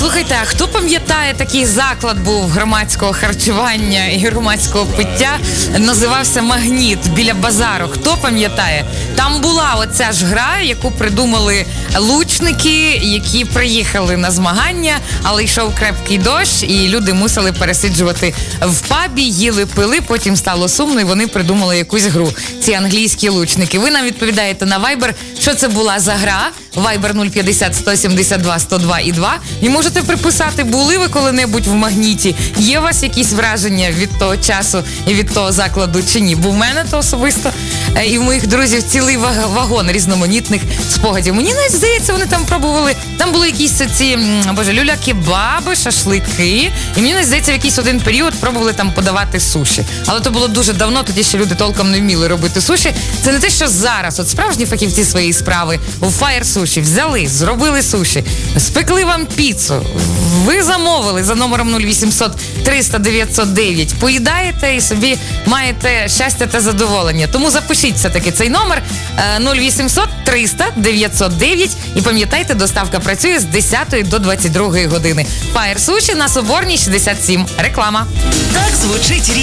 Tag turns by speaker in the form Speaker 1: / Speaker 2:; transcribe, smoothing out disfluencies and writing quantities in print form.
Speaker 1: Слухайте, а хто пам'ятає, такий заклад був громадського харчування і громадського пиття, називався «Магніт» біля базару. Хто пам'ятає? Там була оця ж гра, яку придумали лучники, які приїхали на змагання, але йшов крепкий дощ, і люди мусили пересиджувати в пабі, їли, пили, потім стало сумно, і вони придумали якусь гру. Ці англійські лучники. Ви нам відповідаєте на Viber, що це була за гра. Viber 050 172 102 і 2. І можете приписати, були ви коли-небудь в «Магніті»? Є у вас якісь враження від того часу і від того закладу чи ні? Бо в мене то особисто і в моїх друзів цілий вагон різноманітних спогадів. Мені навіть здається, вони там пробували, там були якісь ці, люля-кебаби, шашлики. І мені навіть здається, в якийсь один період пробували там подавати суші. Але то було дуже давно, тоді ще люди толком не вміли робити суші. Це не те, що зараз. От справжні фахівці своєї справи у Fire Sushi взяли, зробили суші, спекли вам піцу, ви замовили за номером 0800 300 909, поїдаєте і собі маєте щастя та задоволення. Тому запишіть все-таки цей номер 0800 300 909 і пам'ятайте, доставка працює з 10 до 22 години. Fire Sushi на Соборній 67. Реклама.
Speaker 2: Так звучить рік.